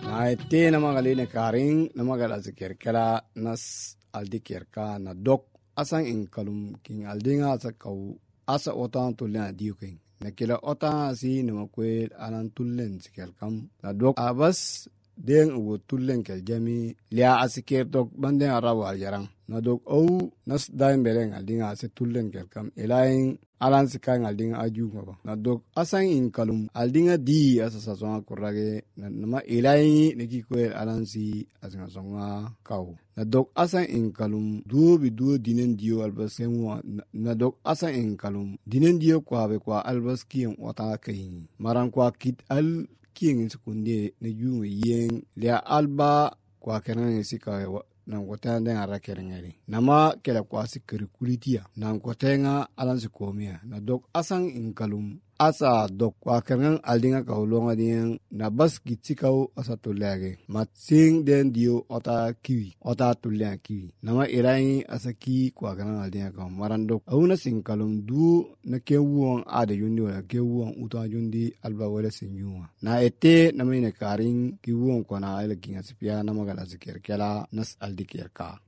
na ete na magaline karing na magala zikirkela nas aldikirka na dok asan in kalum king aldinga sa kau asa otan tulen diuking na kila otan si na makwel anan tulen zikirkam na dok abas den ugo tulen kel jami lia asikir dok banden arabu aljarang na dok au nas daim beleng aldinga ase tulen kel kam elain alan sikang aldinga ajunga ba na dok asan in kalum aldinga di asa sasonga kurage na nama elain neki kwel alan si asanga songa kau na dok asan in kalum duo dinen dio albas semwa na dok asan in kalum dinen dio kwa be kwa albas kien wata kai maran kwa kit al kien sekunde ne junga yen lia alba kwa kenan sika nan kota den ara kerengeri nama kela kwasi kurikulitia nan kotenga alan se komia na dok asan in kalum asa dok kwa kereng aldinga ka ulonga den na bas gitsikau asa tolage matsing den dio ota kiwi ota tulya kiwi nama irai asa ki kwa kereng aldinga ka marandok auna sing kalum du na kewuon ade yundi wala kewuon uta yundi alba wala sinjuma na ete nama ine karing kiwuon kona ile kinga sipia nama gala zikir kela nas aldikirka